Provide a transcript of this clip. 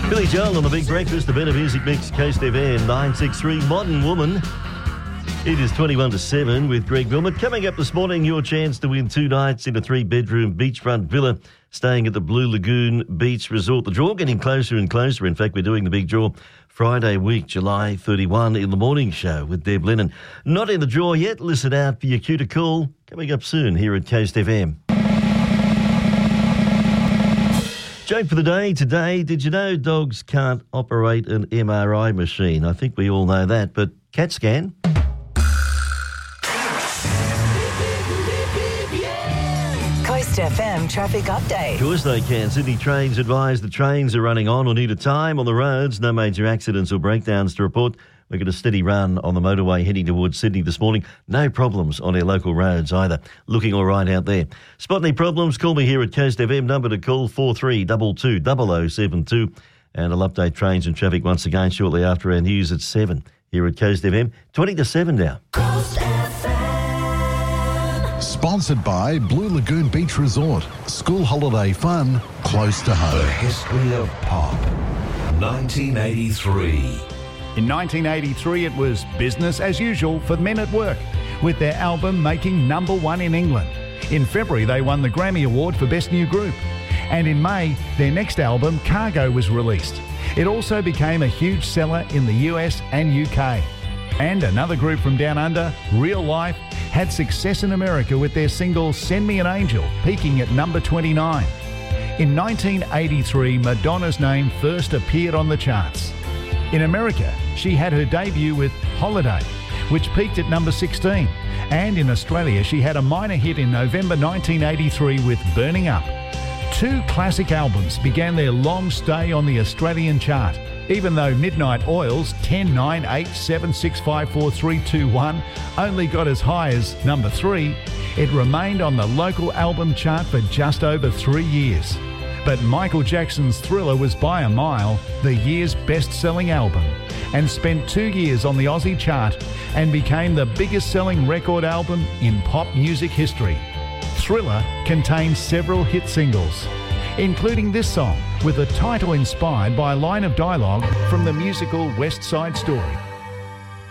Billy Joel on the Big Breakfast, the Better Music Mix, Coast FM 963, Modern Woman. It is 21 to 7 with Greg Wilmot. Coming up this morning, your chance to win 2 nights in a 3-bedroom beachfront villa staying at the Blue Lagoon Beach Resort. The draw getting closer and closer. In fact, we're doing the big draw Friday week, July 31, in the morning show with Deb Lennon. Not in the draw yet. Listen out for your cue to call. Coming up soon here at Coast FM. Joke for the day today. Did you know dogs can't operate an MRI machine? I think we all know that, but cats can. Coast FM traffic update. Of course they can. Sydney Trains advise the trains are running on or need a time on the roads. No major accidents or breakdowns to report. We've got a steady run on the motorway heading towards Sydney this morning. No problems on our local roads either. Looking all right out there. Spot any problems? Call me here at Coast FM. Number to call 4322 0072. And I'll update trains and traffic once again shortly after our news at 7 here at Coast FM. 20 to 7 now. Coast FM. Sponsored by Blue Lagoon Beach Resort. School holiday fun close to home. The history of pop. 1983. In 1983, it was business as usual for Men at Work, with their album making number 1 in England. In February, they won the Grammy Award for Best New Group. And in May, their next album, Cargo, was released. It also became a huge seller in the US and UK. And another group from Down Under, Real Life, had success in America with their single Send Me an Angel, peaking at number 29. In 1983, Madonna's name first appeared on the charts. In America, she had her debut with Holiday, which peaked at number 16. And in Australia, she had a minor hit in November 1983 with Burning Up. 2 classic albums began their long stay on the Australian chart. Even though Midnight Oil's 10, 9, 8, 7, 6, 5, 4, 3, 2, 1 only got as high as number 3, it remained on the local album chart for just over 3 years. But Michael Jackson's Thriller was by a mile the year's best-selling album and spent 2 years on the Aussie chart and became the biggest-selling record album in pop music history. Thriller contains several hit singles, including this song with a title inspired by a line of dialogue from the musical West Side Story.